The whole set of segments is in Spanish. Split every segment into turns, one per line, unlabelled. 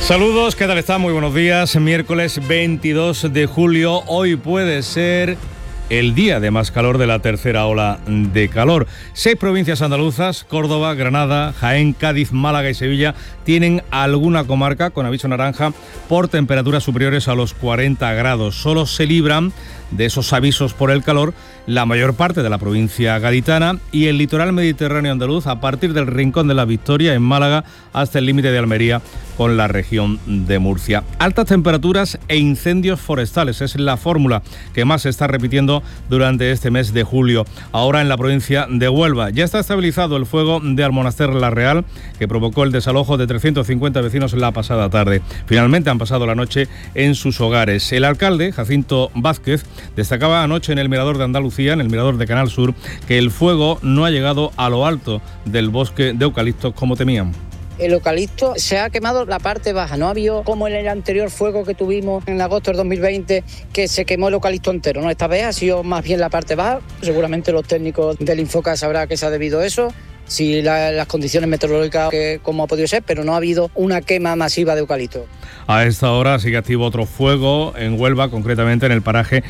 Saludos, ¿qué tal está? Muy buenos días. Miércoles 22 de julio. Hoy puede ser el día de más calor de la tercera ola de calor. 6 provincias andaluzas, Córdoba, Granada, Jaén, Cádiz, Málaga y Sevilla, tienen alguna comarca con aviso naranja por temperaturas superiores a los 40 grados. Solo se libran de esos avisos por el calor la mayor parte de la provincia gaditana y el litoral mediterráneo andaluz, a partir del Rincón de la Victoria en Málaga hasta el límite de Almería con la región de Murcia. Altas temperaturas e incendios forestales es la fórmula que más se está repitiendo durante este mes de julio. Ahora en la provincia de Huelva ya está estabilizado el fuego de Almonaster La Real, que provocó el desalojo de 350 vecinos la pasada tarde. Finalmente han pasado la noche en sus hogares. El alcalde, Jacinto Vázquez, destacaba anoche en el Mirador de Andalucía, en el Mirador de Canal Sur, que el fuego no ha llegado a lo alto del bosque de eucaliptos como temían.
El eucalipto se ha quemado la parte baja, no ha habido como en el anterior fuego que tuvimos en agosto del 2020, que se quemó el eucalipto entero, ¿no? Esta vez ha sido más bien la parte baja. Seguramente los técnicos del Infoca sabrán que se ha debido a eso, si las condiciones meteorológicas, como ha podido ser, pero no ha habido una quema masiva de eucalipto.
A esta hora sigue activo otro fuego en Huelva, concretamente en el paraje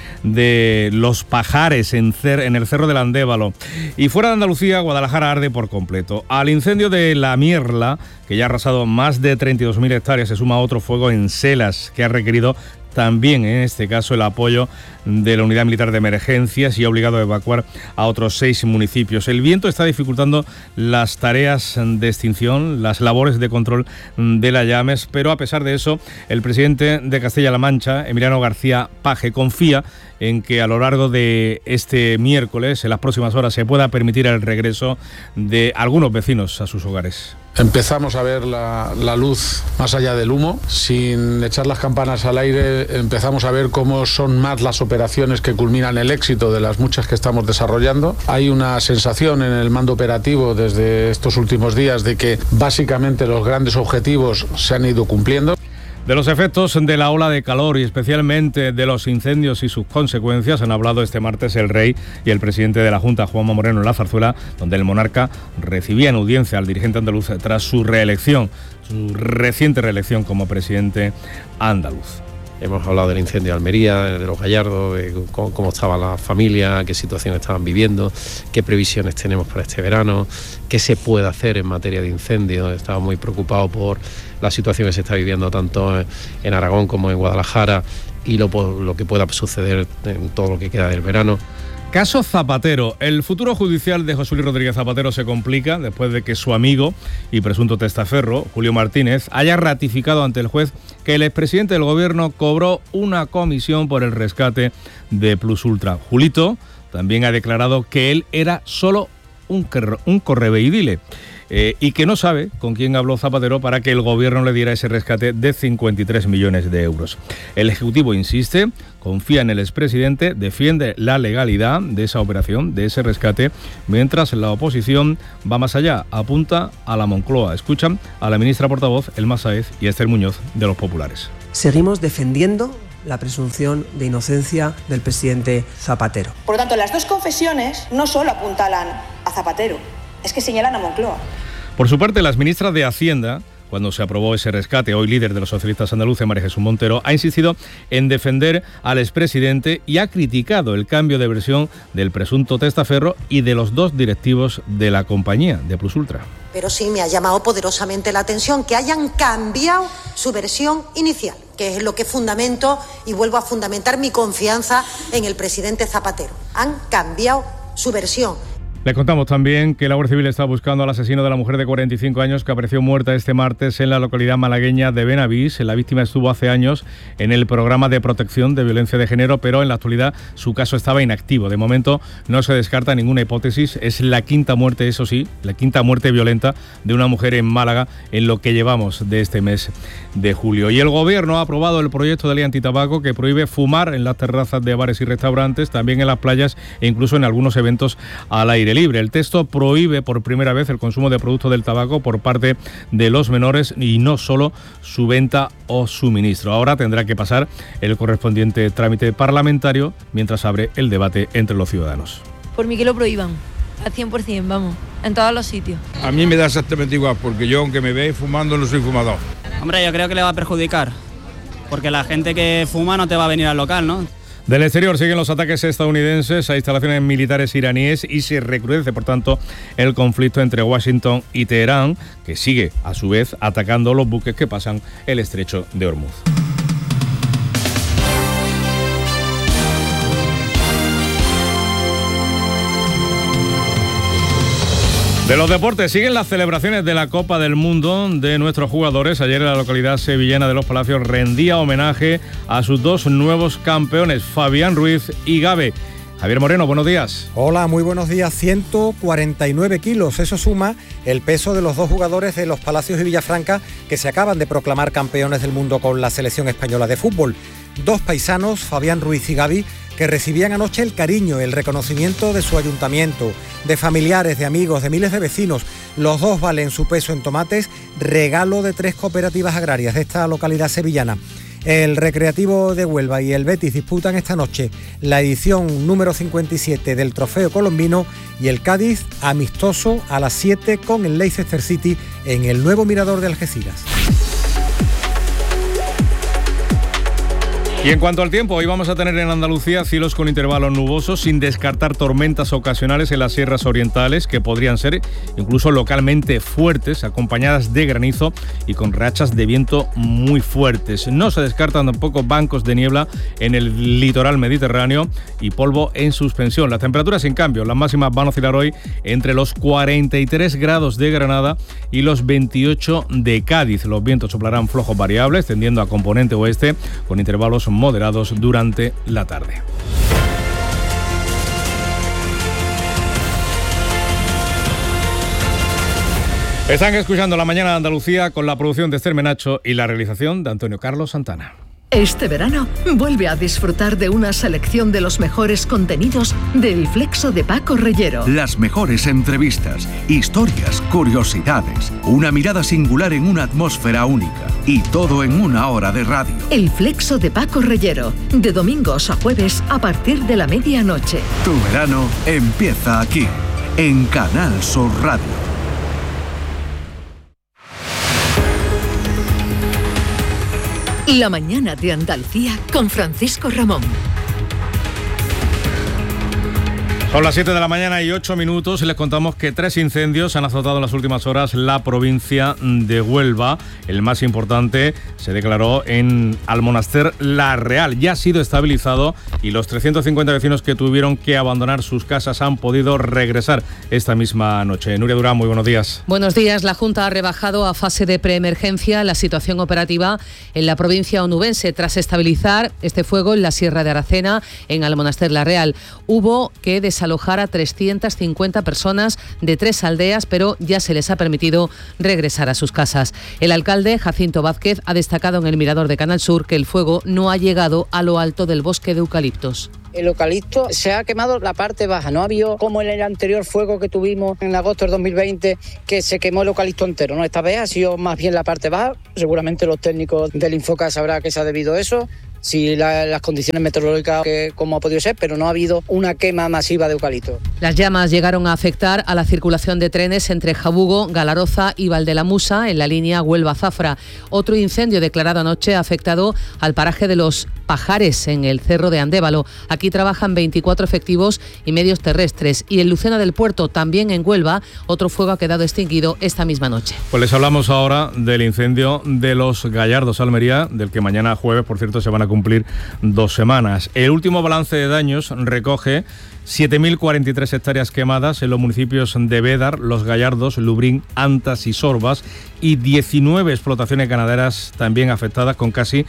de Los Pajares, en el Cerro del Andévalo. Y fuera de Andalucía, Guadalajara arde por completo. Al incendio de La Mierla, que ya ha arrasado más de 32.000 hectáreas, se suma otro fuego en Selas, que ha requerido también, en este caso, el apoyo de la Unidad Militar de Emergencias y ha obligado a evacuar a otros 6 municipios. El viento está dificultando las tareas de extinción, las labores de control de las llamas, pero a pesar de eso, el presidente de Castilla-La Mancha, Emiliano García Paje, confía en que a lo largo de este miércoles, en las próximas horas, se pueda permitir el regreso de algunos vecinos a sus hogares.
Empezamos a ver la luz más allá del humo. Sin echar las campanas al aire, empezamos a ver cómo son más las operaciones que culminan el éxito de las muchas que estamos desarrollando. Hay una sensación en el mando operativo desde estos últimos días de que básicamente los grandes objetivos se han ido cumpliendo.
De los efectos de la ola de calor y especialmente de los incendios y sus consecuencias han hablado este martes el rey y el presidente de la Junta, Juanma Moreno, en la Zarzuela, donde el monarca recibía en audiencia al dirigente andaluz tras su reciente reelección como presidente andaluz.
Hemos hablado del incendio de Almería, de los Gallardos, de cómo estaba la familia, qué situación estaban viviendo, qué previsiones tenemos para este verano, qué se puede hacer en materia de incendios. Estaba muy preocupado por la situación que se está viviendo tanto en Aragón como en Guadalajara y lo que pueda suceder en todo lo que queda del verano.
Caso Zapatero. El futuro judicial de José Luis Rodríguez Zapatero se complica después de que su amigo y presunto testaferro, Julio Martínez, haya ratificado ante el juez que el expresidente del gobierno cobró una comisión por el rescate de Plus Ultra. Julito también ha declarado que él era solo un correveidile y que no sabe con quién habló Zapatero para que el gobierno le diera ese rescate de 53 millones de euros. El Ejecutivo insiste, confía en el expresidente, defiende la legalidad de esa operación, de ese rescate, mientras la oposición va más allá, apunta a la Moncloa. Escuchan a la ministra portavoz, Elma Sáez, y a Esther Muñoz, de los populares.
Seguimos defendiendo la presunción de inocencia del presidente Zapatero.
Por lo tanto, las dos confesiones no solo apuntalan a Zapatero, es que señalan a Moncloa.
Por su parte, la ministra de Hacienda, cuando se aprobó ese rescate, hoy líder de los socialistas andaluces, María Jesús Montero, ha insistido en defender al expresidente y ha criticado el cambio de versión del presunto testaferro y de los 2 directivos de la compañía, de Plus Ultra.
Pero sí me ha llamado poderosamente la atención que hayan cambiado su versión inicial, que es lo que fundamento y vuelvo a fundamentar mi confianza en el presidente Zapatero. Han cambiado su versión.
Les contamos también que la Guardia Civil está buscando al asesino de la mujer de 45 años que apareció muerta este martes en la localidad malagueña de Benavís. La víctima estuvo hace años en el programa de protección de violencia de género, pero en la actualidad su caso estaba inactivo. De momento no se descarta ninguna hipótesis. Es la 5ª muerte, eso sí, la 5ª muerte violenta de una mujer en Málaga en lo que llevamos de este mes de julio. Y el Gobierno ha aprobado el proyecto de ley antitabaco que prohíbe fumar en las terrazas de bares y restaurantes, también en las playas e incluso en algunos eventos al aire libre. El texto prohíbe por primera vez el consumo de productos del tabaco por parte de los menores y no solo su venta o suministro. Ahora tendrá que pasar el correspondiente trámite parlamentario mientras abre el debate entre los ciudadanos.
Por mí que lo prohíban, al 100%, vamos, en todos los sitios.
A mí me da exactamente igual, porque yo aunque me veáis fumando no soy fumador. Hombre, yo creo que le va a perjudicar, porque la gente que fuma no te va a venir al local, ¿no?
Del exterior siguen los ataques estadounidenses a instalaciones militares iraníes y se recrudece, por tanto, el conflicto entre Washington y Teherán, que sigue, a su vez, atacando los buques que pasan el estrecho de Hormuz. De los deportes, siguen las celebraciones de la Copa del Mundo de nuestros jugadores. Ayer en la localidad sevillana de Los Palacios rendía homenaje a sus dos nuevos campeones, Fabián Ruiz y Gabe. Javier Moreno, buenos días.
Hola, muy buenos días. 149 kilos, eso suma el peso de los dos jugadores de Los Palacios y Villafranca que se acaban de proclamar campeones del mundo con la selección española de fútbol. Dos paisanos, Fabián Ruiz y Gaby, que recibían anoche el cariño, el reconocimiento de su ayuntamiento, de familiares, de amigos, de miles de vecinos. Los dos valen su peso en tomates, regalo de 3 cooperativas agrarias de esta localidad sevillana. El Recreativo de Huelva y el Betis disputan esta noche la edición número 57 del Trofeo Colombino y el Cádiz amistoso a las 7 con el Leicester City en el nuevo Mirador de Algeciras.
Y en cuanto al tiempo, hoy vamos a tener en Andalucía cielos con intervalos nubosos, sin descartar tormentas ocasionales en las sierras orientales, que podrían ser incluso localmente fuertes, acompañadas de granizo y con rachas de viento muy fuertes. No se descartan tampoco bancos de niebla en el litoral mediterráneo y polvo en suspensión. Las temperaturas, en cambio, las máximas van a oscilar hoy entre los 43 grados de Granada y los 28 de Cádiz. Los vientos soplarán flojos variables, tendiendo a componente oeste, con intervalos moderados durante la tarde. Están escuchando La Mañana de Andalucía con la producción de Esther Menacho y la realización de Antonio Carlos Santana.
Este verano vuelve a disfrutar de una selección de los mejores contenidos del Flexo de Paco Reyero.
Las mejores entrevistas, historias, curiosidades, una mirada singular en una atmósfera única y todo en una hora de radio.
El Flexo de Paco Reyero, de domingos a jueves a partir de la medianoche.
Tu verano empieza aquí, en Canal Sur Radio.
La mañana de Andalucía con Francisco Ramón.
Son las 7 de la mañana y 8 minutos y les contamos que 3 incendios han azotado en las últimas horas la provincia de Huelva. El más importante se declaró en Almonaster La Real. Ya ha sido estabilizado y los 350 vecinos que tuvieron que abandonar sus casas han podido regresar esta misma noche. Nuria Durán, muy buenos días.
Buenos días. La Junta ha rebajado a fase de preemergencia la situación operativa en la provincia onubense tras estabilizar este fuego en la Sierra de Aracena, en Almonaster La Real. Hubo que desalojar a 350 personas de 3 aldeas, pero ya se les ha permitido regresar a sus casas. El alcalde, Jacinto Vázquez, ha destacado en el Mirador de Canal Sur que el fuego no ha llegado a lo alto del bosque de eucaliptos.
El eucalipto se ha quemado la parte baja, no ha habido como en el anterior fuego que tuvimos en agosto del 2020 que se quemó el eucalipto entero, ¿no? Esta vez ha sido más bien la parte baja, seguramente los técnicos del Infoca sabrán que se ha debido a eso, si las condiciones meteorológicas como ha podido ser, pero no ha habido una quema masiva de eucalipto.
Las llamas llegaron a afectar a la circulación de trenes entre Jabugo, Galaroza y Valdelamusa en la línea Huelva-Zafra. Otro incendio declarado anoche ha afectado al paraje de Los Pajares en el Cerro de Andévalo. Aquí trabajan 24 efectivos y medios terrestres. Y en Lucena del Puerto, también en Huelva, otro fuego ha quedado extinguido esta misma noche.
Pues les hablamos ahora del incendio de Los Gallardos, Almería, del que mañana jueves, por cierto, se van a cumplir 2 semanas. El último balance de daños recoge 7.043 hectáreas quemadas en los municipios de Bédar, Los Gallardos, Lubrín, Antas y Sorbas, y 19 explotaciones ganaderas también afectadas, con casi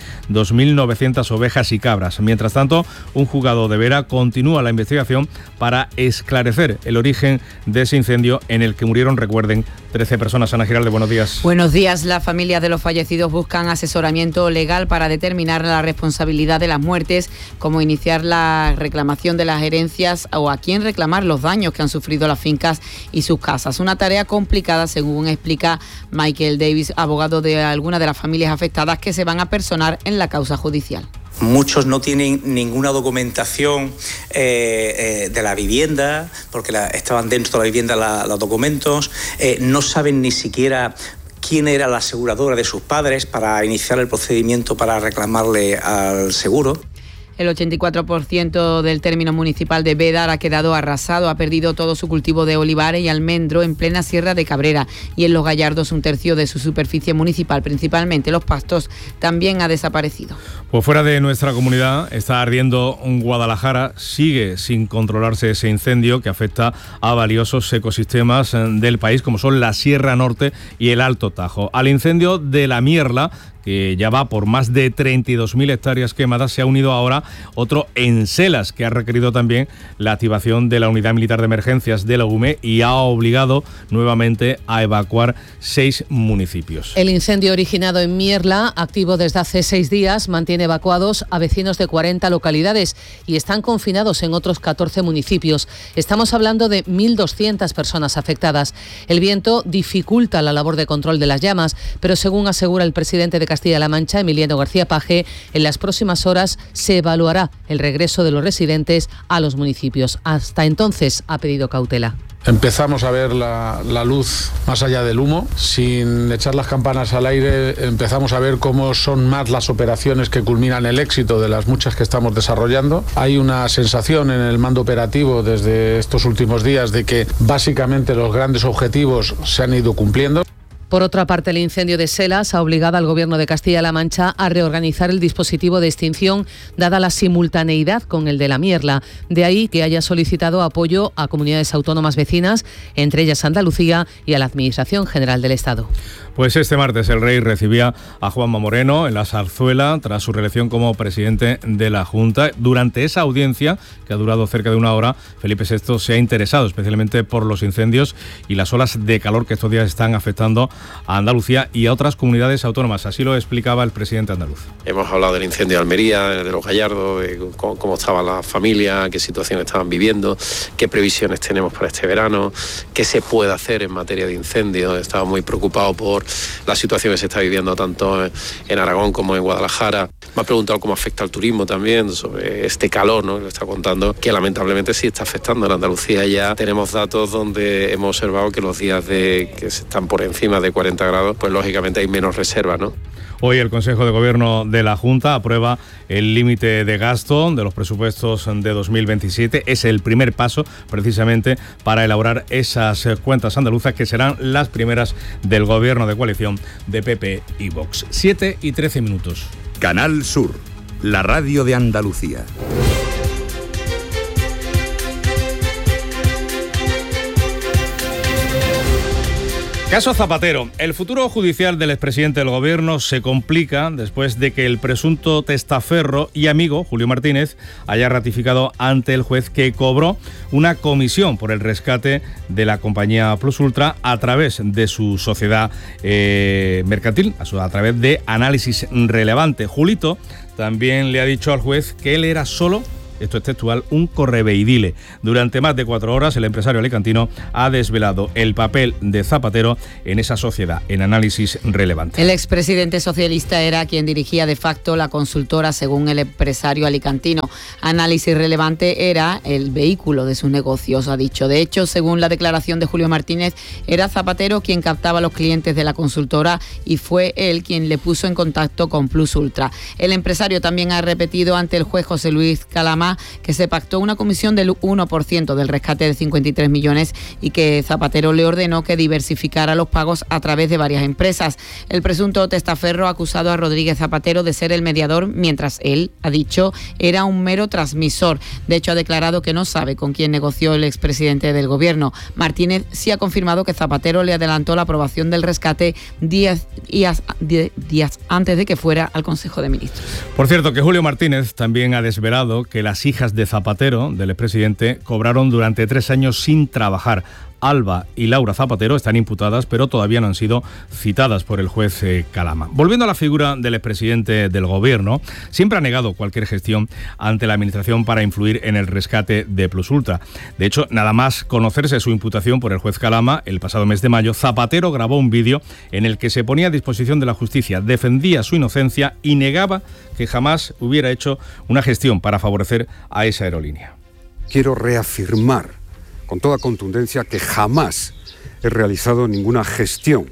2.900 ovejas y cabras. Mientras tanto, un juzgado de Vera continúa la investigación para esclarecer el origen de ese incendio en el que murieron, recuerden, 13 personas. Ana Giralde, buenos días.
Buenos días. Las familias de los fallecidos buscan asesoramiento legal para determinar la responsabilidad de las muertes, como iniciar la reclamación de las herencias o a quién reclamar los daños que han sufrido las fincas y sus casas. Una tarea complicada, según explica Michael Davis, abogado de alguna de las familias afectadas que se van a personar en la causa judicial.
Muchos no tienen ninguna documentación de la vivienda, porque estaban dentro de la vivienda los documentos, no saben ni siquiera quién era la aseguradora de sus padres para iniciar el procedimiento para reclamarle al seguro.
El 84% del término municipal de Bédar ha quedado arrasado, ha perdido todo su cultivo de olivares y almendro en plena Sierra de Cabrera, y en Los Gallardos 1/3 de su superficie municipal, principalmente los pastos, también ha desaparecido.
Pues fuera de nuestra comunidad está ardiendo Guadalajara, sigue sin controlarse ese incendio que afecta a valiosos ecosistemas del país como son la Sierra Norte y el Alto Tajo. Al incendio de la Mierla, que ya va por más de 32.000 hectáreas quemadas, se ha unido ahora otro en Selas, que ha requerido también la activación de la Unidad Militar de Emergencias de la UME y ha obligado nuevamente a evacuar 6 municipios.
El incendio originado en Mierla, activo desde hace 6 días, mantiene evacuados a vecinos de 40 localidades y están confinados en otros 14 municipios. Estamos hablando de 1.200 personas afectadas. El viento dificulta la labor de control de las llamas, pero según asegura el presidente de Castilla-La Mancha, Emiliano García Paje, en las próximas horas se evaluará el regreso de los residentes a los municipios. Hasta entonces ha pedido cautela.
Empezamos a ver la luz más allá del humo. Sin echar las campanas al aire, empezamos a ver cómo son más las operaciones que culminan el éxito de las muchas que estamos desarrollando. Hay una sensación en el mando operativo desde estos últimos días de que básicamente los grandes objetivos se han ido cumpliendo.
Por otra parte, el incendio de Selas ha obligado al Gobierno de Castilla-La Mancha a reorganizar el dispositivo de extinción, dada la simultaneidad con el de la Mierla. De ahí que haya solicitado apoyo a comunidades autónomas vecinas, entre ellas Andalucía, y a la Administración General del Estado.
Pues este martes el Rey recibía a Juanma Moreno en la Zarzuela tras su reelección como presidente de la Junta. Durante esa audiencia, que ha durado cerca de 1 hora, Felipe VI se ha interesado especialmente por los incendios y las olas de calor que estos días están afectando a Andalucía y a otras comunidades autónomas. Así lo explicaba el presidente andaluz.
Hemos hablado del incendio de Almería, de Los Gallardos, de cómo estaba la familia, qué situaciones estaban viviendo, qué previsiones tenemos para este verano, qué se puede hacer en materia de incendios. Estaba muy preocupado por la situación que se está viviendo tanto en Aragón como en Guadalajara. Me ha preguntado cómo afecta al turismo también, sobre este calor, ¿no? Le está contando que lamentablemente sí está afectando. En Andalucía ya tenemos datos donde hemos observado que los días que están por encima de 40 grados, pues lógicamente hay menos reservas, ¿no?
Hoy el Consejo de Gobierno de la Junta aprueba el límite de gasto de los presupuestos de 2027. Es el primer paso precisamente para elaborar esas cuentas andaluzas que serán las primeras del Gobierno de coalición de PP y Vox. 7:13.
Canal Sur, la radio de Andalucía.
Caso Zapatero. El futuro judicial del expresidente del Gobierno se complica después de que el presunto testaferro y amigo, Julio Martínez, haya ratificado ante el juez que cobró una comisión por el rescate de la compañía Plus Ultra a través de su sociedad mercantil, a través de Análisis Relevante. Julito también le ha dicho al juez que él era solo, esto es textual, un correveidile. Durante más de 4 horas, el empresario alicantino ha desvelado el papel de Zapatero en esa sociedad, en Análisis Relevante.
El expresidente socialista era quien dirigía de facto la consultora, según el empresario alicantino. Análisis Relevante era el vehículo de sus negocios, ha dicho. De hecho, según la declaración de Julio Martínez, era Zapatero quien captaba a los clientes de la consultora y fue él quien le puso en contacto con Plus Ultra. El empresario también ha repetido ante el juez José Luis Calama que se pactó una comisión del 1% del rescate de 53 millones y que Zapatero le ordenó que diversificara los pagos a través de varias empresas. El presunto testaferro ha acusado a Rodríguez Zapatero de ser el mediador, mientras él, ha dicho, era un mero transmisor. De hecho, ha declarado que no sabe con quién negoció el expresidente del Gobierno. Martínez sí ha confirmado que Zapatero le adelantó la aprobación del rescate 10 días antes de que fuera al Consejo de Ministros.
Por cierto, que Julio Martínez también ha desvelado que las hijas de Zapatero, del expresidente, cobraron durante 3 años sin trabajar. Alba y Laura Zapatero están imputadas, pero todavía no han sido citadas por el juez Calama. Volviendo a la figura del expresidente del Gobierno, siempre ha negado cualquier gestión ante la Administración para influir en el rescate de Plus Ultra. De hecho, nada más conocerse su imputación por el juez Calama, el pasado mes de mayo, Zapatero grabó un vídeo en el que se ponía a disposición de la justicia, defendía su inocencia y negaba que jamás hubiera hecho una gestión para favorecer a esa aerolínea.
Quiero reafirmar con toda contundencia que jamás he realizado ninguna gestión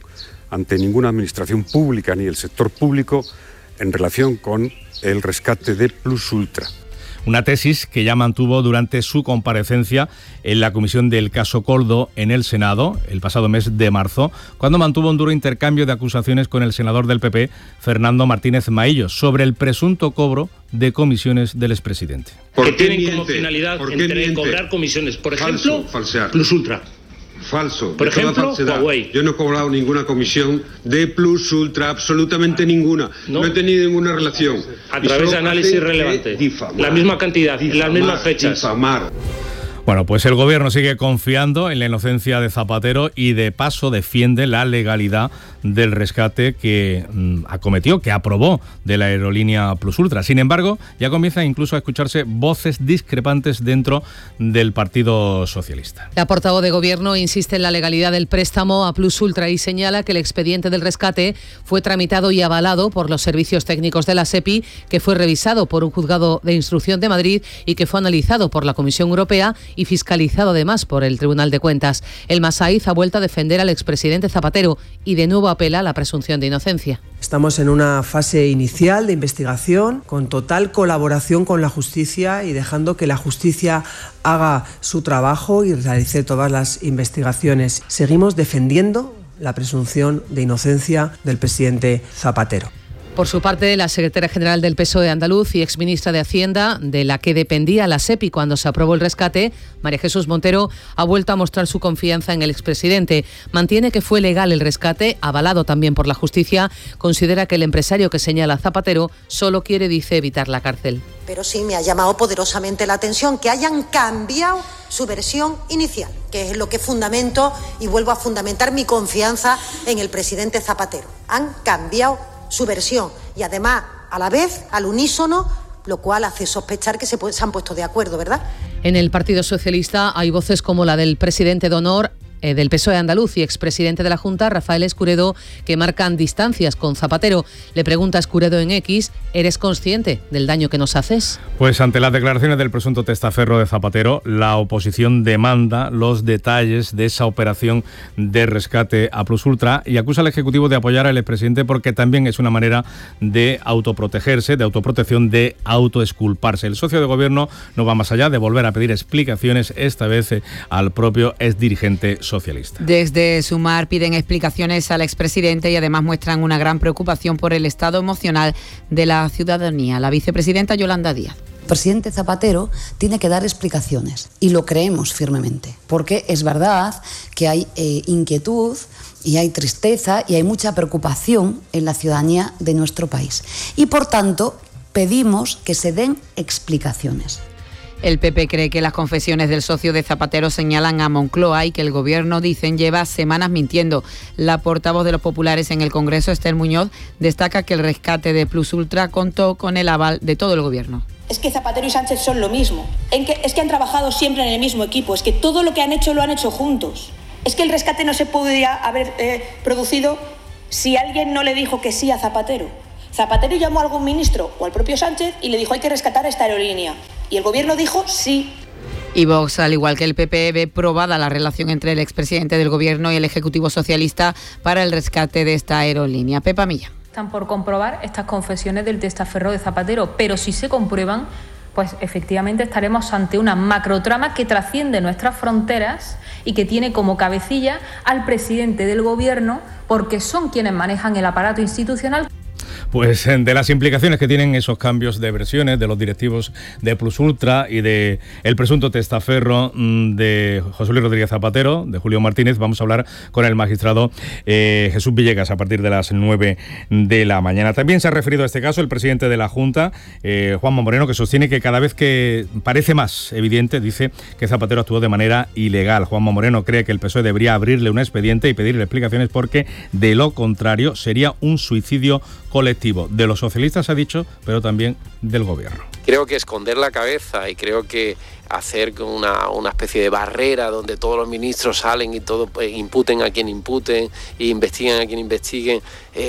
ante ninguna administración pública ni el sector público en relación con el rescate de Plus Ultra.
Una tesis que ya mantuvo durante su comparecencia en la comisión del caso Coldo en el Senado el pasado mes de marzo, cuando mantuvo un duro intercambio de acusaciones con el senador del PP, Fernando Martínez Maillo, sobre el presunto cobro de comisiones del expresidente.
Que tienen como finalidad cobrar comisiones, por ejemplo,
falsear.
Plus Ultra.
Falso.
Por ejemplo, Huawei.
Yo no he cobrado ninguna comisión de Plus Ultra, absolutamente ninguna. No he tenido ninguna relación.
A través de análisis relevante. La misma cantidad, las mismas fechas.
Difamar.
Bueno, pues el gobierno sigue confiando en la inocencia de Zapatero y de paso defiende la legalidad del rescate que acometió, que aprobó de la aerolínea Plus Ultra. Sin embargo, ya comienza incluso a escucharse voces discrepantes dentro del Partido Socialista.
La portavoz de Gobierno insiste en la legalidad del préstamo a Plus Ultra y señala que el expediente del rescate fue tramitado y avalado por los servicios técnicos de la SEPI, que fue revisado por un juzgado de instrucción de Madrid y que fue analizado por la Comisión Europea y fiscalizado además por el Tribunal de Cuentas. El Masaiz ha vuelto a defender al expresidente Zapatero y de nuevo apela a la presunción de inocencia.
Estamos en una fase inicial de investigación con total colaboración con la justicia y dejando que la justicia haga su trabajo y realice todas las investigaciones. Seguimos defendiendo la presunción de inocencia del presidente Zapatero.
Por su parte, la secretaria general del PSOE andaluz y exministra de Hacienda, de la que dependía la SEPI cuando se aprobó el rescate, María Jesús Montero, ha vuelto a mostrar su confianza en el expresidente. Mantiene que fue legal el rescate, avalado también por la justicia. Considera que el empresario que señala a Zapatero solo quiere, dice, evitar la cárcel.
Pero sí me ha llamado poderosamente la atención que hayan cambiado su versión inicial, que es lo que fundamento y vuelvo a fundamentar mi confianza en el presidente Zapatero. Han cambiado su versión y además a la vez al unísono, lo cual hace sospechar que se han puesto de acuerdo, ¿verdad?
En el Partido Socialista hay voces como la del presidente de honor del PSOE andaluz y expresidente de la Junta, Rafael Escuredo, que marcan distancias con Zapatero. Le pregunta a Escuredo en X: ¿eres consciente del daño que nos haces?
Pues ante las declaraciones del presunto testaferro de Zapatero, la oposición demanda los detalles de esa operación de rescate a Plus Ultra y acusa al Ejecutivo de apoyar al expresidente porque también es una manera de autoprotegerse, de autoprotección, de autoexculparse. El socio de gobierno no va más allá de volver a pedir explicaciones, esta vez al propio exdirigente socialista.
Desde Sumar piden explicaciones al expresidente y además muestran una gran preocupación por el estado emocional de la ciudadanía. La vicepresidenta Yolanda Díaz.
El presidente Zapatero tiene que dar explicaciones y lo creemos firmemente, porque es verdad que hay inquietud y hay tristeza y hay mucha preocupación en la ciudadanía de nuestro país y por tanto pedimos que se den explicaciones.
El PP cree que las confesiones del socio de Zapatero señalan a Moncloa y que el gobierno, dicen, lleva semanas mintiendo. La portavoz de los populares en el Congreso, Esther Muñoz, destaca que el rescate de Plus Ultra contó con el aval de todo el gobierno.
Es que Zapatero y Sánchez son lo mismo, es que han trabajado siempre en el mismo equipo, es que todo lo que han hecho lo han hecho juntos. Es que el rescate no se podía haber producido si alguien no le dijo que sí a Zapatero. Zapatero llamó a algún ministro o al propio Sánchez y le dijo: hay que rescatar esta aerolínea. Y el gobierno dijo sí.
Y Vox, al igual que el PP, ve probada la relación entre el expresidente del gobierno y el Ejecutivo Socialista para el rescate de esta aerolínea. Pepa Milla.
Están por comprobar estas confesiones del testaferro de Zapatero, pero si se comprueban, pues efectivamente estaremos ante una macrotrama que trasciende nuestras fronteras y que tiene como cabecilla al presidente del gobierno, porque son quienes manejan el aparato institucional.
Pues de las implicaciones que tienen esos cambios de versiones de los directivos de Plus Ultra y de el presunto testaferro de José Luis Rodríguez Zapatero, de Julio Martínez, vamos a hablar con el magistrado Jesús Villegas a partir de las 9 de la mañana. También se ha referido a este caso el presidente de la Junta, Juanma Moreno, que sostiene que cada vez que parece más evidente, dice que Zapatero actuó de manera ilegal. Juanma Moreno cree que el PSOE debería abrirle un expediente y pedirle explicaciones porque de lo contrario sería un suicidio colectivo. De los socialistas ha dicho, pero también del gobierno.
Creo que esconder la cabeza y creo que hacer una especie de barrera donde todos los ministros salen y todo imputen a quien imputen e investiguen a quien investiguen,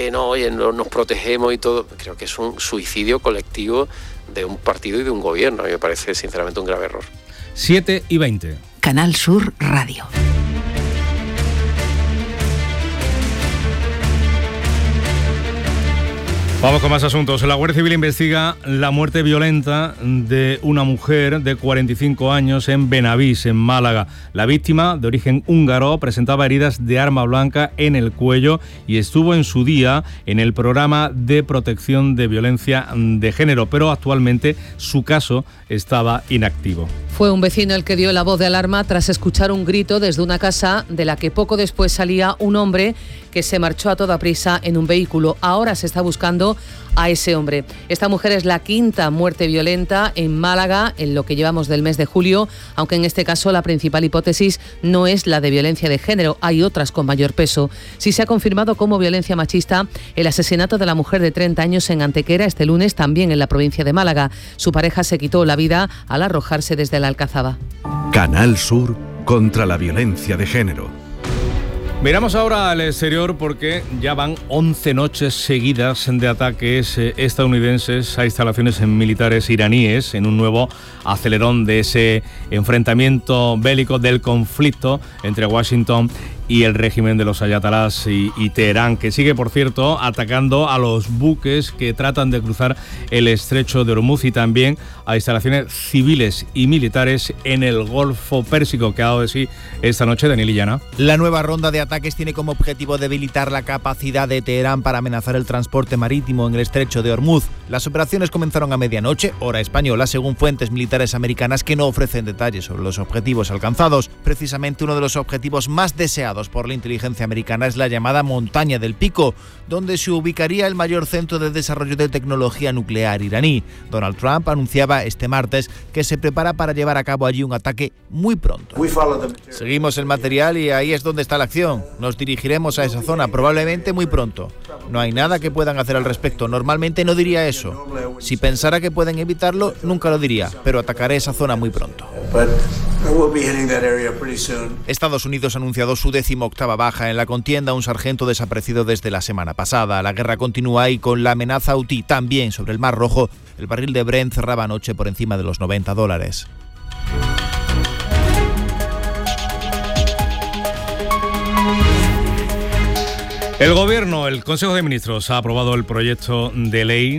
nos protegemos y todo, creo que es un suicidio colectivo de un partido y de un gobierno. A mí me parece sinceramente un grave error.
7:20.
Canal Sur Radio.
Vamos con más asuntos. La Guardia Civil investiga la muerte violenta de una mujer de 45 años en Benavís, en Málaga. La víctima, de origen húngaro, presentaba heridas de arma blanca en el cuello y estuvo en su día en el programa de protección de violencia de género, pero actualmente su caso estaba inactivo.
Fue un vecino el que dio la voz de alarma tras escuchar un grito desde una casa de la que poco después salía un hombre que se marchó a toda prisa en un vehículo. Ahora se está buscando a ese hombre. Esta mujer es la quinta muerte violenta en Málaga en lo que llevamos del mes de julio, aunque en este caso la principal hipótesis no es la de violencia de género, hay otras con mayor peso. Sí se ha confirmado como violencia machista el asesinato de la mujer de 30 años en Antequera este lunes, también en la provincia de Málaga. Su pareja se quitó la vida al arrojarse desde la Alcazaba.
Canal Sur contra la violencia de género.
Miramos ahora al exterior porque ya van 11 noches seguidas de ataques estadounidenses a instalaciones militares iraníes en un nuevo acelerón de ese enfrentamiento bélico del conflicto entre Washington y el régimen de los ayatolás y Teherán, que sigue, por cierto, atacando a los buques que tratan de cruzar el estrecho de Hormuz y también a instalaciones civiles y militares en el Golfo Pérsico, que ha dado de sí esta noche Daniel Illana.
La nueva ronda de ataques tiene como objetivo debilitar la capacidad de Teherán para amenazar el transporte marítimo en el estrecho de Hormuz. Las operaciones comenzaron a medianoche, hora española, según fuentes militares americanas que no ofrecen detalles sobre los objetivos alcanzados. Precisamente uno de los objetivos más deseados por la inteligencia americana es la llamada Montaña del Pico, donde se ubicaría el mayor centro de desarrollo de tecnología nuclear iraní. Donald Trump anunciaba este martes que se prepara para llevar a cabo allí un ataque muy pronto. Seguimos el material y ahí es donde está la acción. Nos dirigiremos a esa zona probablemente muy pronto. No hay nada que puedan hacer al respecto. Normalmente no diría eso. Si pensara que pueden evitarlo, nunca lo diría, pero atacaré esa zona muy pronto. Estados Unidos ha anunciado su 18ª baja en la contienda, un sargento desaparecido desde la semana pasada. La guerra continúa y con la amenaza Houthi también sobre el Mar Rojo, el barril de Brent cerraba anoche por encima de los $90.
El Gobierno, el Consejo de Ministros, ha aprobado el proyecto de ley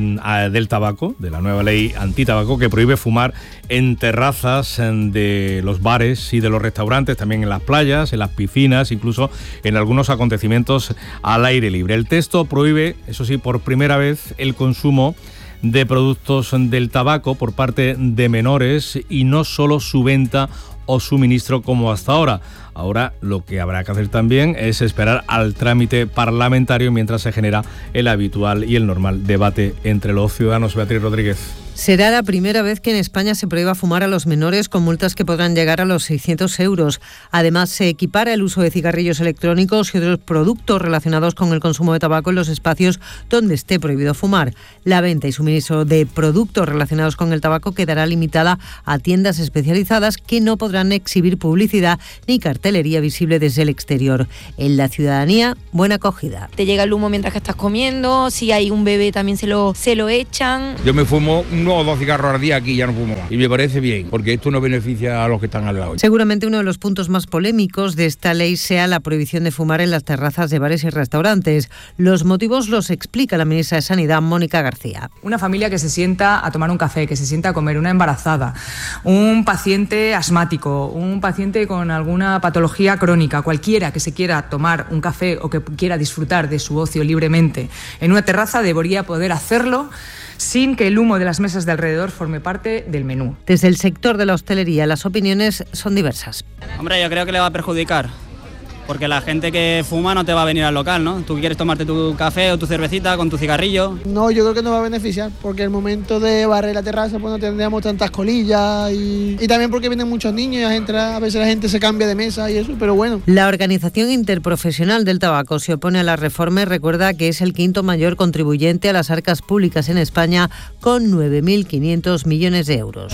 del tabaco, de la nueva ley antitabaco, que prohíbe fumar en terrazas de los bares y de los restaurantes, también en las playas, en las piscinas, incluso en algunos acontecimientos al aire libre. El texto prohíbe, eso sí, por primera vez el consumo de productos del tabaco por parte de menores y no solo su venta o suministro como hasta ahora. Ahora lo que habrá que hacer también es esperar al trámite parlamentario mientras se genera el habitual y el normal debate entre los ciudadanos. Beatriz Rodríguez.
Será la primera vez que en España se prohíba fumar a los menores con multas que podrán llegar a los 600 euros. Además, se equipara el uso de cigarrillos electrónicos y otros productos relacionados con el consumo de tabaco en los espacios donde esté prohibido fumar. La venta y suministro de productos relacionados con el tabaco quedará limitada a tiendas especializadas que no podrán exhibir publicidad ni cartelería visible desde el exterior. En la ciudadanía, buena acogida.
Te llega el humo mientras que estás comiendo, si hay un bebé también se lo echan.
Yo me fumo 1 o 2 cigarros al día aquí, ya no fumo más. Y me parece bien, porque esto no beneficia a los que están al lado.
Seguramente uno de los puntos más polémicos de esta ley sea la prohibición de fumar en las terrazas de bares y restaurantes. Los motivos los explica la ministra de Sanidad, Mónica García.
Una familia que se sienta a tomar un café, que se sienta a comer, una embarazada, un paciente asmático, un paciente con alguna patología crónica, cualquiera que se quiera tomar un café o que quiera disfrutar de su ocio libremente en una terraza debería poder hacerlo sin que el humo de las mesas de alrededor forme parte del menú.
Desde el sector de la hostelería las opiniones son diversas.
Hombre, yo creo que le va a perjudicar, porque la gente que fuma no te va a venir al local, ¿no? Tú quieres tomarte tu café o tu cervecita con tu cigarrillo.
No, yo creo que nos va a beneficiar, porque el momento de barrer la terraza pues no tendríamos tantas colillas y también porque vienen muchos niños y a veces la gente se cambia de mesa y eso, pero bueno.
La Organización Interprofesional del Tabaco se opone a la reforma y recuerda que es el quinto mayor contribuyente a las arcas públicas en España con 9.500 millones de euros.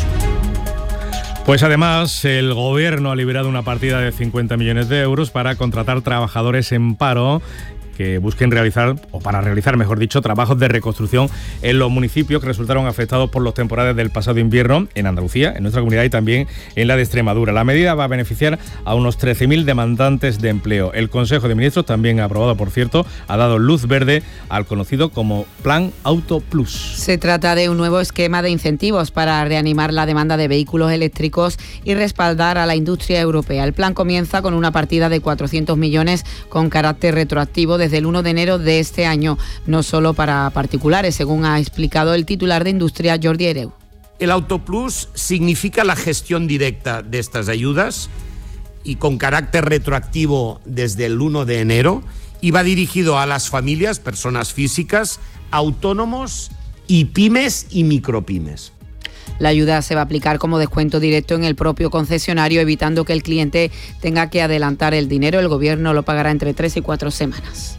Pues además, el Gobierno ha liberado una partida de 50 millones de euros para contratar trabajadores en paro que busquen realizar, o para realizar, mejor dicho, trabajos de reconstrucción en los municipios que resultaron afectados por los temporales del pasado invierno en Andalucía, en nuestra comunidad y también en la de Extremadura. La medida va a beneficiar a unos 13.000 demandantes de empleo. El Consejo de Ministros, también aprobado, por cierto, ha dado luz verde al conocido como Plan Auto Plus.
Se trata de un nuevo esquema de incentivos para reanimar la demanda de vehículos eléctricos y respaldar a la industria europea. El plan comienza con una partida de 400 millones con carácter retroactivo desde el 1 de enero de este año, no solo para particulares, según ha explicado el titular de Industria, Jordi Hereu.
El Autoplus significa la gestión directa de estas ayudas y con carácter retroactivo desde el 1 de enero y va dirigido a las familias, personas físicas, autónomos y pymes y micropymes.
La ayuda se va a aplicar como descuento directo en el propio concesionario, evitando que el cliente tenga que adelantar el dinero. El Gobierno lo pagará entre 3 y 4 semanas.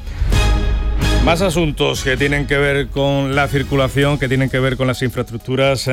Más asuntos que tienen que ver con la circulación, que tienen que ver con las infraestructuras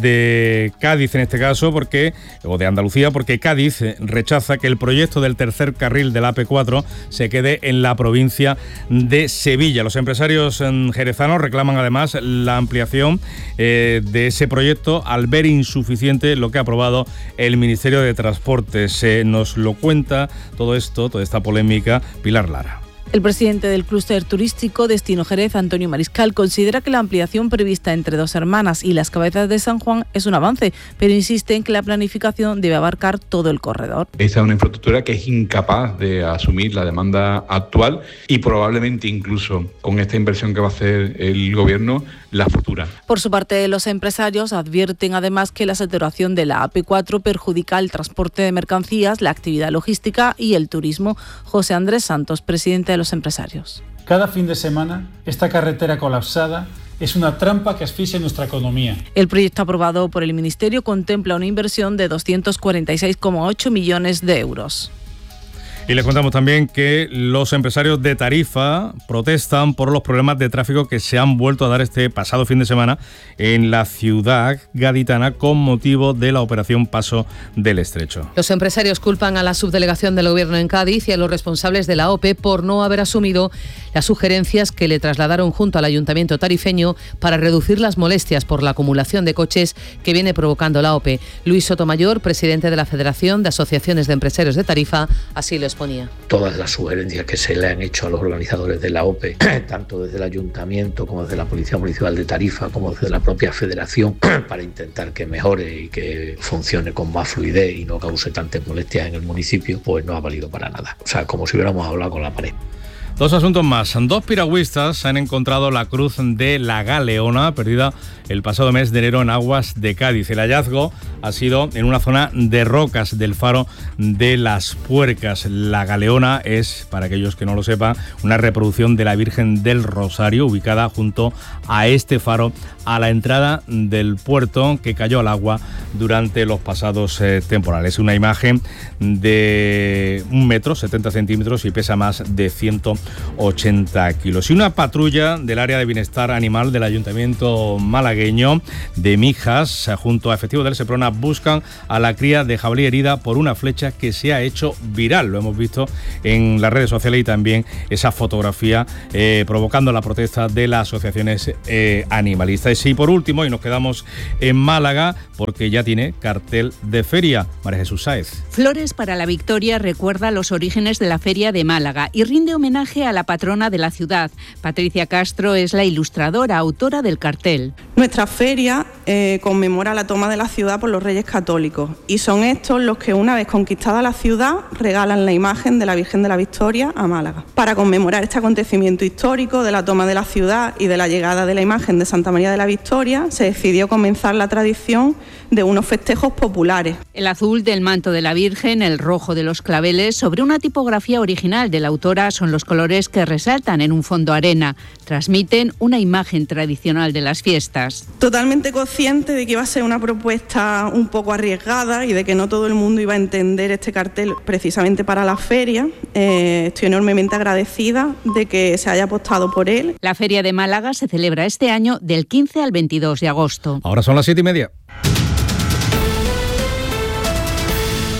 de Cádiz en este caso, o de Andalucía, porque Cádiz rechaza que el proyecto del tercer carril de la AP4 se quede en la provincia de Sevilla. Los empresarios jerezanos reclaman además la ampliación de ese proyecto al ver insuficiente lo que ha aprobado el Ministerio de Transportes. Nos lo cuenta todo esto, toda esta polémica, Pilar Lara.
El presidente del clúster turístico Destino Jerez, Antonio Mariscal, considera que la ampliación prevista entre Dos Hermanas y Las Cabezas de San Juan es un avance, pero insiste en que la planificación debe abarcar todo el corredor.
Esta es una infraestructura que es incapaz de asumir la demanda actual y probablemente incluso con esta inversión que va a hacer el Gobierno, la futura.
Por su parte, los empresarios advierten además que la saturación de la AP4 perjudica el transporte de mercancías, la actividad logística y el turismo. José Andrés Santos, presidente de los empresarios.
Cada fin de semana, esta carretera colapsada es una trampa que asfixia nuestra economía.
El proyecto aprobado por el Ministerio contempla una inversión de 246,8 millones de euros.
Y les contamos también que los empresarios de Tarifa protestan por los problemas de tráfico que se han vuelto a dar este pasado fin de semana en la ciudad gaditana con motivo de la operación Paso del Estrecho.
Los empresarios culpan a la subdelegación del Gobierno en Cádiz y a los responsables de la OPE por no haber asumido las sugerencias que le trasladaron junto al Ayuntamiento tarifeño para reducir las molestias por la acumulación de coches que viene provocando la OPE. Luis Sotomayor, presidente de la Federación de Asociaciones de Empresarios de Tarifa, así lo exponía.
Todas las sugerencias que se le han hecho a los organizadores de la OPE, tanto desde el Ayuntamiento como desde la Policía Municipal de Tarifa, como desde la propia Federación, para intentar que mejore y que funcione con más fluidez y no cause tantas molestias en el municipio, pues no ha valido para nada. O sea, como si hubiéramos hablado con la pared.
Dos asuntos más. Dos piragüistas han encontrado la cruz de la Galeona, perdida el pasado mes de enero en aguas de Cádiz. El hallazgo ha sido en una zona de rocas del faro de Las Puercas. La Galeona es, para aquellos que no lo sepan, una reproducción de la Virgen del Rosario, ubicada junto a este faro, a la entrada del puerto, que cayó al agua durante los pasados temporales. Una imagen de 1 metro, 70 centímetros y pesa más de 180 kilos. Y una patrulla del área de bienestar animal del Ayuntamiento malagueño de Mijas, junto a efectivos del Seprona, buscan a la cría de jabalí herida por una flecha que se ha hecho viral. Lo hemos visto en las redes sociales y también esa fotografía provocando la protesta de las asociaciones animalistas. Y por último, y nos quedamos en Málaga, porque ya tiene cartel de feria. María Jesús Sáez.
Flores para la Victoria recuerda los orígenes de la Feria de Málaga y rinde homenaje a la patrona de la ciudad. Patricia Castro es la ilustradora, autora del cartel.
Nuestra feria conmemora la toma de la ciudad por los Reyes Católicos y son estos los que, una vez conquistada la ciudad, regalan la imagen de la Virgen de la Victoria a Málaga. Para conmemorar este acontecimiento histórico de la toma de la ciudad y de la llegada de la imagen de Santa María de la Victoria, se decidió comenzar la tradición de unos festejos populares.
El azul del manto de la Virgen, el rojo de los claveles, sobre una tipografía original de la autora, son los colores que resaltan en un fondo arena. Transmiten una imagen tradicional de las fiestas.
Totalmente consciente de que iba a ser una propuesta un poco arriesgada y de que no todo el mundo iba a entender este cartel precisamente para la feria, estoy enormemente agradecida de que se haya apostado por él.
La Feria de Málaga se celebra este año del 15 al 22 de agosto.
Ahora son las 7:30.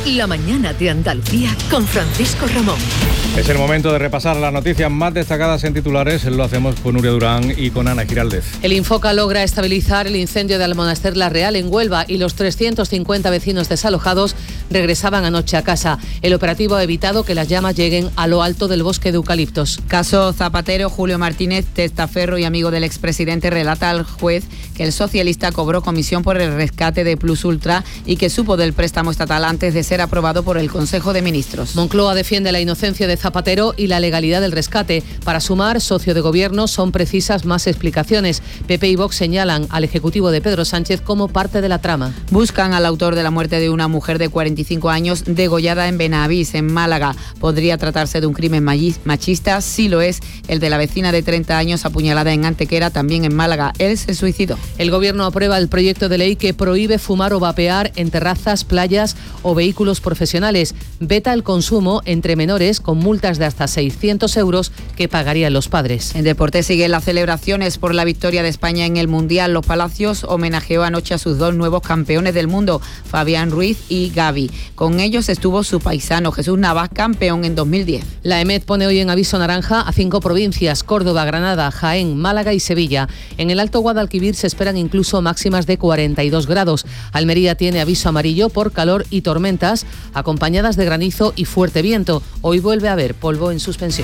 La mañana de Andalucía con Francisco Ramón.
Es el momento de repasar las noticias más destacadas en titulares. Lo hacemos con Nuria Durán y con Ana Giraldez.
El Infoca logra estabilizar el incendio de Almonaster La Real en Huelva y los 350 vecinos desalojados regresaban anoche a casa. El operativo ha evitado que las llamas lleguen a lo alto del bosque de eucaliptos.
Caso Zapatero. Julio Martínez, testaferro y amigo del expresidente, relata al juez que el socialista cobró comisión por el rescate de Plus Ultra y que supo del préstamo estatal antes de ser aprobado por el Consejo de Ministros.
Moncloa defiende la inocencia de Zapatero y la legalidad del rescate. Para Sumar, socio de gobierno, son precisas más explicaciones. PP y Vox señalan al ejecutivo de Pedro Sánchez como parte de la trama.
Buscan al autor de la muerte de una mujer de 45 años degollada en Benavís, en Málaga. Podría tratarse de un crimen machista. Sí lo es, el de la vecina de 30 años apuñalada en Antequera, también en Málaga. Él se suicidó.
El gobierno aprueba el proyecto de ley que prohíbe fumar o vapear en terrazas, playas o vehículos profesionales. Veta el consumo entre menores con multas de hasta 600 euros que pagarían los padres.
En deporte siguen las celebraciones por la victoria de España en el Mundial. Los Palacios homenajeó anoche a sus dos nuevos campeones del mundo, Fabián Ruiz y Gavi. Con ellos estuvo su paisano Jesús Navas, campeón en 2010.
La EMET pone hoy en aviso naranja a 5 provincias: Córdoba, Granada, Jaén, Málaga y Sevilla. En el Alto Guadalquivir se esperan incluso máximas de 42 grados. Almería tiene aviso amarillo por calor y tormentas, acompañadas de granizo y fuerte viento. Hoy vuelve a haber polvo en suspensión.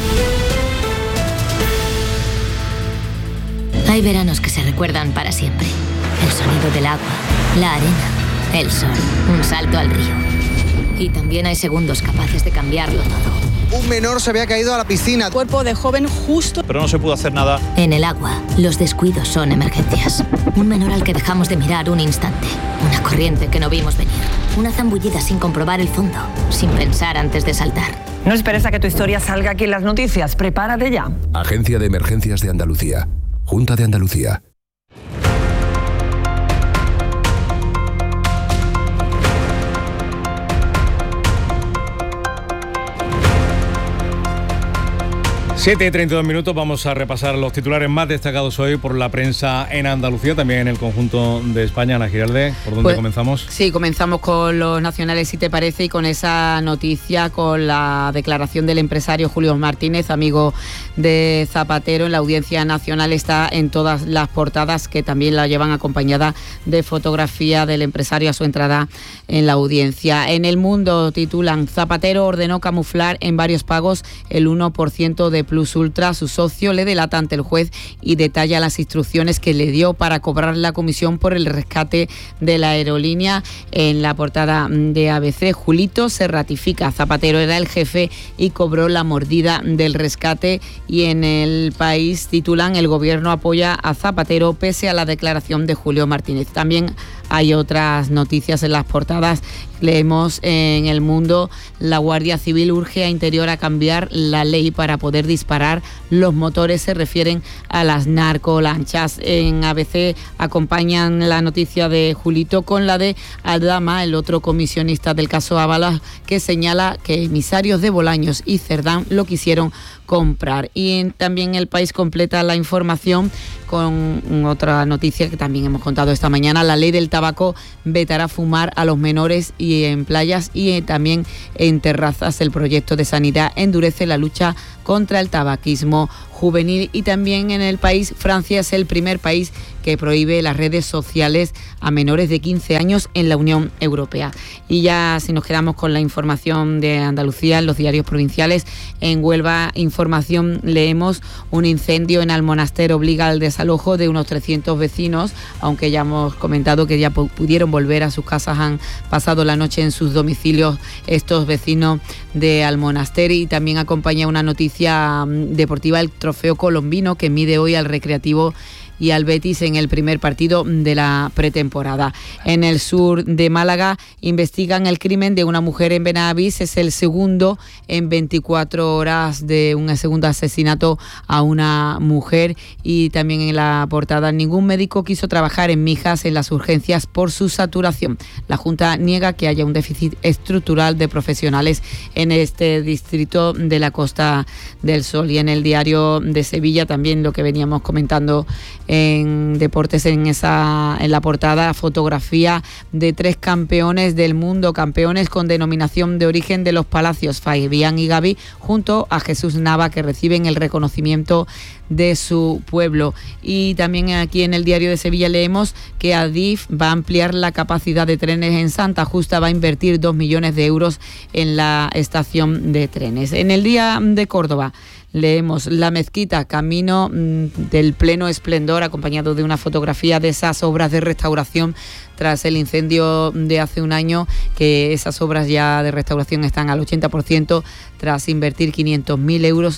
Hay veranos que se recuerdan para siempre. El sonido del agua, la arena, el sol, un salto al río. Y también hay segundos capaces de cambiarlo todo.
Un menor se había caído a la piscina.
Cuerpo de joven justo.
Pero no se pudo hacer nada.
En el agua, los descuidos son emergencias. Un menor al que dejamos de mirar un instante. Una corriente que no vimos venir. Una zambullida sin comprobar el fondo. Sin pensar antes de saltar.
No esperes a que tu historia salga aquí en las noticias. Prepárate ya.
Agencia de Emergencias de Andalucía. Junta de Andalucía.
Siete y 32 minutos, vamos a repasar los titulares más destacados hoy por la prensa en Andalucía, también en el conjunto de España. Ana Giraldez, ¿por dónde comenzamos?
Sí, comenzamos con los nacionales, si te parece, y con esa noticia, con la declaración del empresario Julio Martínez, amigo de Zapatero. En la Audiencia Nacional está en todas las portadas, que también la llevan acompañada de fotografía del empresario a su entrada en la audiencia. En El Mundo titulan: Zapatero ordenó camuflar en varios pagos el 1% de Plus Ultra. Su socio le delata ante el juez y detalla las instrucciones que le dio para cobrar la comisión por el rescate de la aerolínea. En la portada de ABC, Julito se ratifica: Zapatero era el jefe y cobró la mordida del rescate. Y en El País titulan: el gobierno apoya a Zapatero pese a la declaración de Julio Martínez. También hay otras noticias en las portadas. Leemos en El Mundo: la Guardia Civil urge a Interior a cambiar la ley para poder disparar los motores. Se refieren a las narcolanchas. En ABC acompañan la noticia de Julito con la de Aldama, el otro comisionista del caso Ábalos, que señala que emisarios de Bolaños y Cerdán lo quisieron comprar. Y también El País completa la información con otra noticia que también hemos contado esta mañana: la ley del tabaco vetará fumar a los menores y en playas y también en terrazas. El proyecto de sanidad endurece la lucha contra el tabaquismo juvenil. Y también en El País: Francia es el primer país que prohíbe las redes sociales a menores de 15 años en la Unión Europea. Y ya, si nos quedamos con la información de Andalucía, en los diarios provinciales, en Huelva Información leemos: un incendio en Almonaster obliga al desalojo de unos 300 vecinos, aunque ya hemos comentado que ya pudieron volver a sus casas, han pasado la noche en sus domicilios estos vecinos de Almonaster. Y también acompaña una noticia deportiva: el trofeo colombino, que mide hoy al Recreativo y al Betis en el primer partido de la pretemporada. En el sur de Málaga investigan el crimen de una mujer en Benavís. Es el segundo en 24 horas de un segundo asesinato a una mujer. Y también en la portada: ningún médico quiso trabajar en Mijas en las urgencias por su saturación. La Junta niega que haya un déficit estructural de profesionales en este distrito de la Costa del Sol. Y en el Diario de Sevilla también lo que veníamos comentando en deportes en la portada, fotografía de 3 campeones del mundo, campeones con denominación de origen de los Palacios, Fabián y Gaby, junto a Jesús Nava, que reciben el reconocimiento de su pueblo. Y también aquí en el Diario de Sevilla leemos que Adif va a ampliar la capacidad de trenes en Santa Justa, va a invertir 2 millones de euros en la estación de trenes. En el Día de Córdoba leemos la mezquita, camino del pleno esplendor, acompañado de una fotografía de esas obras de restauración tras el incendio de hace un año, que esas obras ya de restauración están al 80% tras invertir 500.000 euros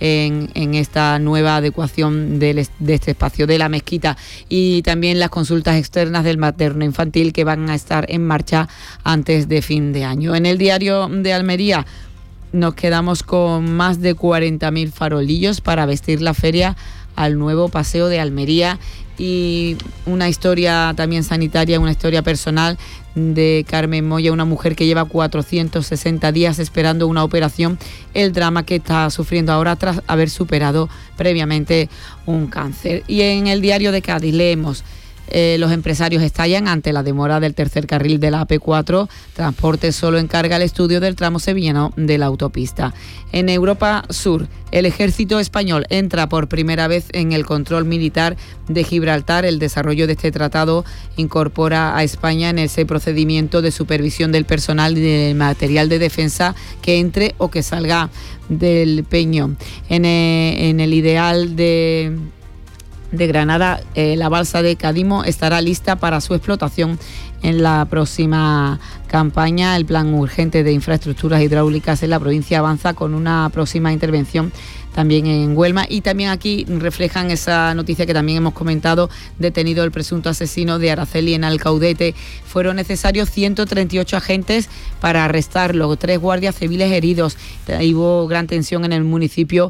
en esta nueva adecuación de este espacio de la mezquita, y también las consultas externas del materno infantil que van a estar en marcha antes de fin de año. En el Diario de Almería nos quedamos con más de 40.000 farolillos para vestir la feria al nuevo Paseo de Almería, y una historia también sanitaria, una historia personal de Carmen Moya, una mujer que lleva 460 días esperando una operación, el drama que está sufriendo ahora tras haber superado previamente un cáncer. Y en el Diario de Cádiz leemos: los empresarios estallan ante la demora del tercer carril de la AP4. Transporte solo encarga el estudio del tramo sevillano de la autopista. En Europa Sur, el ejército español entra por primera vez en el control militar de Gibraltar. El desarrollo de este tratado incorpora a España en ese procedimiento de supervisión del personal y del material de defensa que entre o que salga del Peñón. En el Ideal de Granada, la balsa de Cadimo estará lista para su explotación en la próxima campaña. El plan urgente de infraestructuras hidráulicas en la provincia avanza con una próxima intervención también en Huelma, y también aquí reflejan esa noticia que también hemos comentado: detenido el presunto asesino de Araceli en Alcaudete. Fueron necesarios 138 agentes para arrestarlo, 3 guardias civiles heridos. Hubo gran tensión en el municipio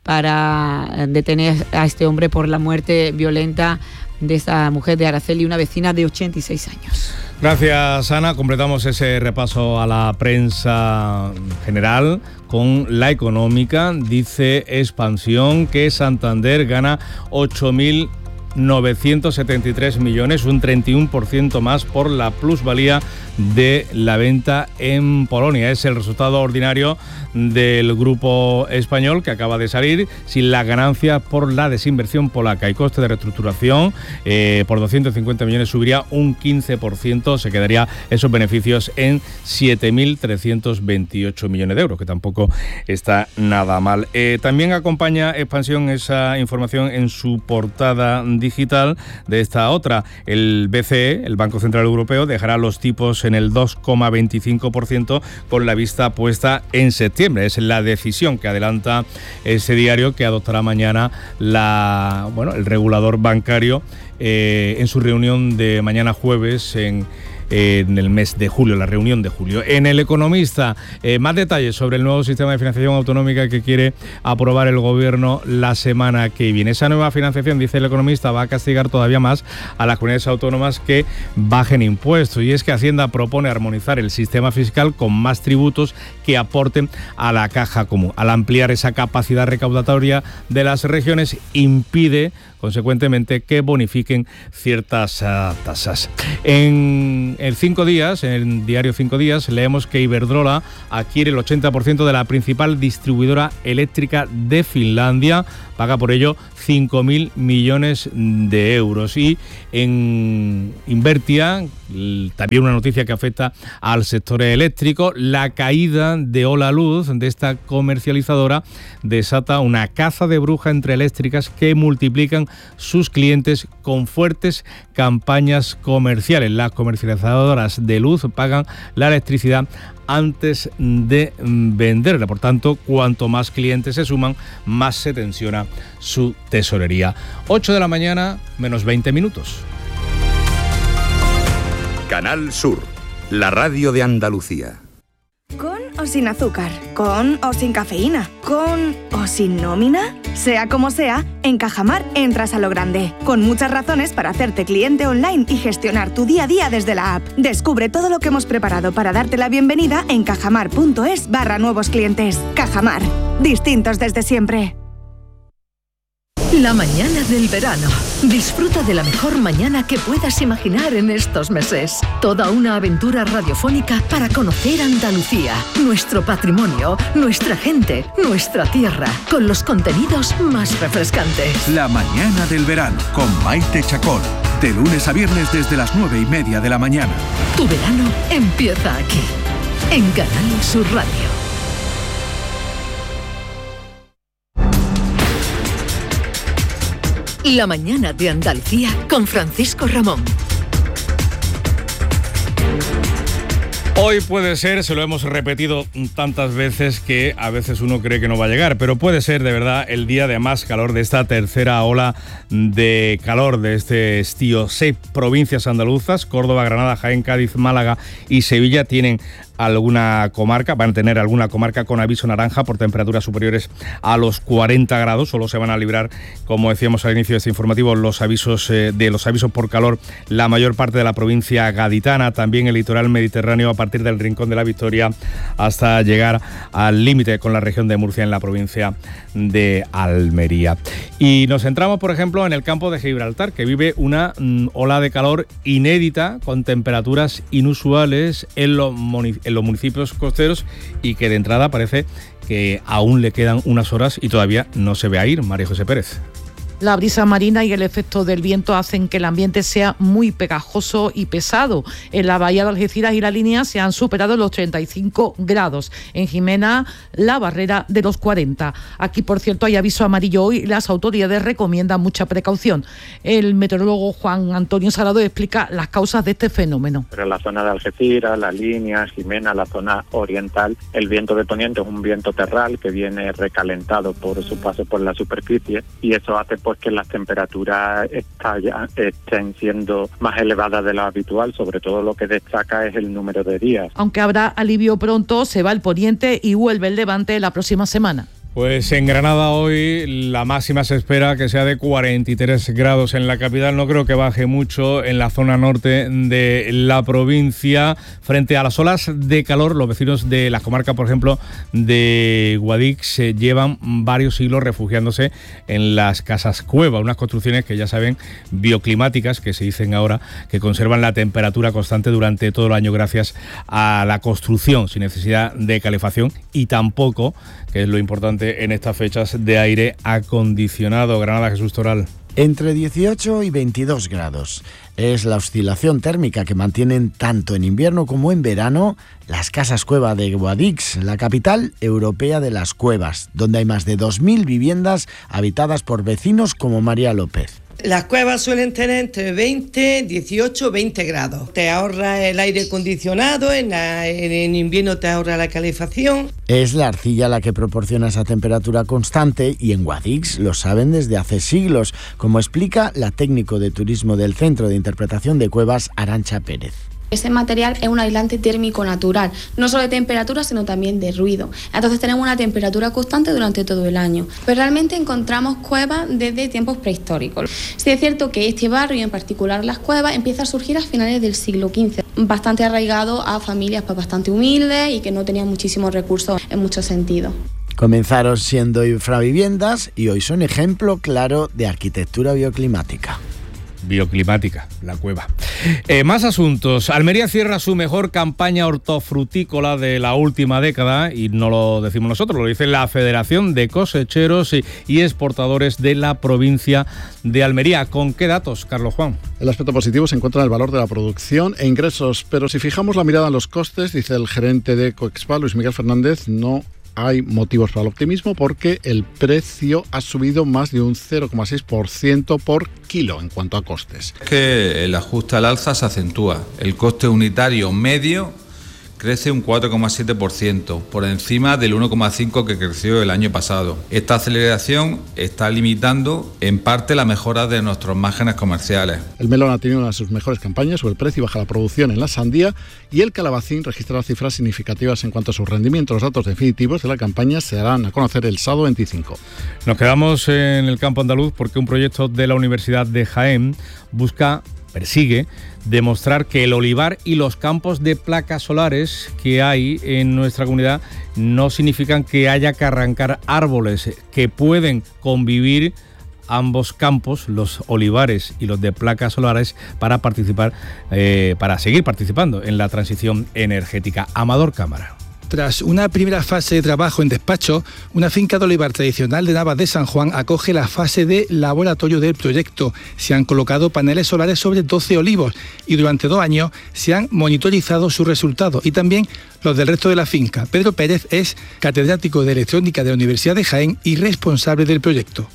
para detener a este hombre por la muerte violenta de esa mujer de Araceli, una vecina de 86 años.
Gracias, Ana. Completamos ese repaso a la prensa general con la económica. Dice Expansión que Santander gana 8.973 millones, un 31% más por la plusvalía de la venta en Polonia. Es el resultado ordinario del grupo español que acaba de salir, sin la ganancia por la desinversión polaca, y coste de reestructuración por 250 millones subiría un 15%, se quedaría esos beneficios en 7.328 millones de euros, que tampoco está nada mal. También acompaña Expansión esa información en su portada digital de esta otra. El BCE, el Banco Central Europeo, dejará los tipos en el 2,25% con la vista puesta en septiembre. Es la decisión que adelanta ese diario, que adoptará mañana el regulador bancario en su reunión de mañana jueves en el mes de julio, la reunión de julio. En El Economista, más detalles sobre el nuevo sistema de financiación autonómica que quiere aprobar el gobierno la semana que viene. Esa nueva financiación, dice El Economista, va a castigar todavía más a las comunidades autónomas que bajen impuestos, y es que Hacienda propone armonizar el sistema fiscal con más tributos que aporten a la caja común. Al ampliar esa capacidad recaudatoria de las regiones, impide consecuentemente que bonifiquen ciertas tasas. En el 5 días, en el diario 5 días, leemos que Iberdrola adquiere el 80% de la principal distribuidora eléctrica de Finlandia, paga por ello 5.000 millones de euros. Y en Invertia, también una noticia que afecta al sector eléctrico, la caída de Ola Luz, de esta comercializadora, desata una caza de bruja entre eléctricas que multiplican sus clientes con fuertes campañas comerciales. Las comercializadoras de luz pagan la electricidad antes de venderla. Por tanto, cuanto más clientes se suman, más se tensiona su tesorería. 8 de la mañana, menos 20 minutos.
Canal Sur, la radio de Andalucía.
¿Con o sin azúcar? ¿Con o sin cafeína? ¿Con o sin nómina? Sea como sea, en Cajamar entras a lo grande, con muchas razones para hacerte cliente online y gestionar tu día a día desde la app. Descubre todo lo que hemos preparado para darte la bienvenida en cajamar.es/nuevos clientes. Cajamar, distintos desde siempre.
La mañana del verano. Disfruta de la mejor mañana que puedas imaginar en estos meses. Toda una aventura radiofónica para conocer Andalucía, nuestro patrimonio, nuestra gente, nuestra tierra, con los contenidos más refrescantes.
La mañana del verano con Maite Chacón. De lunes a viernes desde las 9:30 de la mañana.
Tu verano empieza aquí, en Canal Sur Radio. La mañana de Andalucía con Francisco Ramón.
Hoy puede ser, se lo hemos repetido tantas veces que a veces uno cree que no va a llegar, pero puede ser de verdad el día de más calor de esta tercera ola de calor de este estío. 6 provincias andaluzas, Córdoba, Granada, Jaén, Cádiz, Málaga y Sevilla tienen alguna comarca, van a tener alguna comarca con aviso naranja por temperaturas superiores a los 40 grados. Solo se van a librar, como decíamos al inicio de este informativo, los avisos por calor la mayor parte de la provincia gaditana, también el litoral mediterráneo a partir del Rincón de la Victoria hasta llegar al límite con la región de Murcia en la provincia de Almería. Y nos centramos, por ejemplo, en el campo de Gibraltar, que vive una ola de calor inédita con temperaturas inusuales en los municipios costeros y que de entrada parece que aún le quedan unas horas y todavía no se ve a ir. María José Pérez.
La brisa marina y el efecto del viento hacen que el ambiente sea muy pegajoso y pesado. En la bahía de Algeciras y La Línea se han superado los 35 grados. En Jimena, la barrera de los 40. Aquí, por cierto, hay aviso amarillo hoy y las autoridades recomiendan mucha precaución. El meteorólogo Juan Antonio Salado explica las causas de este fenómeno.
Pero en la zona de Algeciras, La Línea, Jimena, la zona oriental, el viento de poniente es un viento terral que viene recalentado por su paso por la superficie y eso hace pues que las temperaturas estén siendo más elevadas de lo habitual, sobre todo lo que destaca es el número de días.
Aunque habrá alivio pronto, se va el poniente y vuelve el levante la próxima semana.
Pues en Granada hoy la máxima se espera que sea de 43 grados en la capital. No creo que baje mucho en la zona norte de la provincia. Frente a las olas de calor, los vecinos de la comarca, por ejemplo, de Guadix, llevan varios siglos refugiándose en las casas cueva, unas construcciones que ya saben, bioclimáticas, que se dicen ahora, que conservan la temperatura constante durante todo el año gracias a la construcción, sin necesidad de calefacción y tampoco, que es lo importante en estas fechas, de aire acondicionado. Granada, Jesús Toral.
Entre 18 y 22 grados. Es la oscilación térmica que mantienen tanto en invierno como en verano las casas cueva de Guadix, la capital europea de las cuevas, donde hay más de 2.000 viviendas habitadas por vecinos como María López.
Las cuevas suelen tener entre 18 y 20 grados. Te ahorra el aire acondicionado, en invierno te ahorra la calefacción.
Es la arcilla la que proporciona esa temperatura constante y en Guadix lo saben desde hace siglos, como explica la técnico de turismo del Centro de Interpretación de Cuevas, Arantxa Pérez.
Ese material es un aislante térmico natural, no solo de temperatura, sino también de ruido. Entonces tenemos una temperatura constante durante todo el año. Pero realmente encontramos cuevas desde tiempos prehistóricos. Sí es cierto que este barrio, en particular las cuevas, empieza a surgir a finales del siglo XV, bastante arraigado a familias pues, bastante humildes y que no tenían muchísimos recursos en muchos sentidos.
Comenzaron siendo infraviviendas y hoy son ejemplo claro de arquitectura bioclimática.
Bioclimática, la cueva. Más asuntos. Almería cierra su mejor campaña hortofrutícola de la última década y no lo decimos nosotros, lo dice la Federación de Cosecheros y Exportadores de la provincia de Almería. ¿Con qué datos, Carlos Juan?
El aspecto positivo se encuentra en el valor de la producción e ingresos, pero si fijamos la mirada en los costes, dice el gerente de Coexpa, Luis Miguel Fernández, no hay motivos para el optimismo porque el precio ha subido más de un 0,6% por kilo en cuanto a costes.
Que el ajuste al alza se acentúa. El coste unitario medio crece un 4,7%, por encima del 1,5% que creció el año pasado. Esta aceleración está limitando en parte la mejora de nuestros márgenes comerciales.
El melón ha tenido una de sus mejores campañas, sube el precio y baja la producción en la sandía, y el calabacín registra cifras significativas en cuanto a su rendimiento. Los datos definitivos de la campaña se darán a conocer el sábado 25.
Nos quedamos en el campo andaluz porque un proyecto de la Universidad de Jaén persigue demostrar que el olivar y los campos de placas solares que hay en nuestra comunidad no significan que haya que arrancar árboles, que pueden convivir ambos campos, los olivares y los de placas solares, para participar, para seguir participando en la transición energética. Amador Cámara.
Tras una primera fase de trabajo en despacho, una finca de olivar tradicional de Navas de San Juan acoge la fase de laboratorio del proyecto. Se han colocado paneles solares sobre 12 olivos y durante 2 años se han monitorizado sus resultados y también los del resto de la finca. Pedro Pérez es catedrático de electrónica de la Universidad de Jaén y responsable del proyecto.